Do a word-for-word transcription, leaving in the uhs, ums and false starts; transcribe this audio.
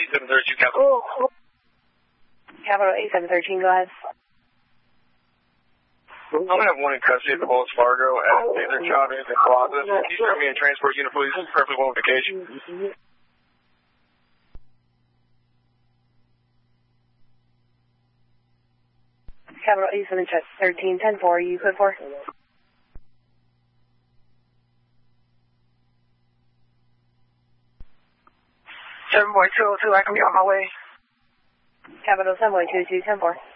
eight seven three two, Capital. Oh. Capital eight seven one three, go ahead. I'm going to have one in custody at the Wells Fargo at their job in the Plaza. Can you throw me a transport unit, please? Preferably one with vacation. Capital eight seven one three, ten four, you code four. seven point two oh two, I can be on my way. Capital seven point two two, ten four.